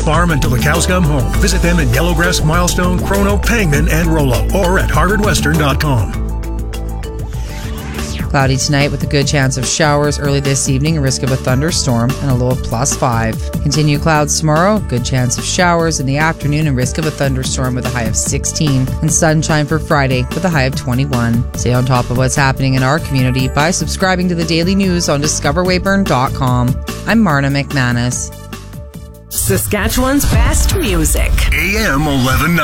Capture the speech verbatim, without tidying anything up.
farm until the cows come home. Visit them in Yellowgrass, Milestone, Chrono, Pangman, and Rollo, or at harvard western dot com. Cloudy tonight with a good chance of showers early this evening, a risk of a thunderstorm, and a low of plus five. Continue clouds tomorrow, good chance of showers in the afternoon and risk of a thunderstorm with a high of sixteen, and sunshine for Friday with a high of twenty-one. Stay on top of what's happening in our community by subscribing to the Daily News on discover weyburn dot com. I'm Marna McManus. Saskatchewan's best music. A M eleven ninety.